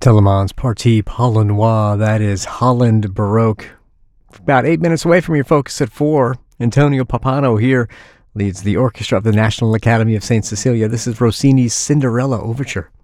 Telemans Partie Polonois, that is Holland Baroque. About 8 minutes away from your focus at 4. Antonio Pappano here leads the orchestra of the National Academy of St. Cecilia. This is Rossini's Cinderella Overture.